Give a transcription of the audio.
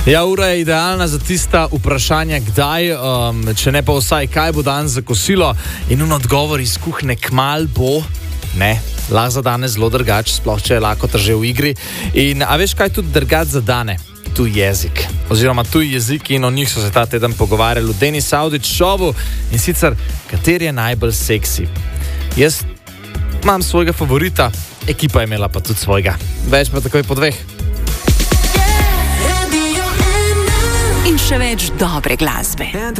Ja, ura je idealna za tista vprašanja, kdaj, če ne pa vsaj, kaj bo dan za kosilo. In odgovor iz kuhne kmal bo, ne, lahko za danes zelo drugače, sploh če je lakota že v igri. In a veš, kaj tudi drugače za dane? Tuj jezik. Oziroma tuj jeziki in o njih so se ta teden pogovarjali v Denis Audić šovu. In sicer, kateri je najbolj seksi? Jaz imam svojega favorita, ekipa je imela pa tudi svojega. Več pa takoj po 2. In še več dobre glasbe.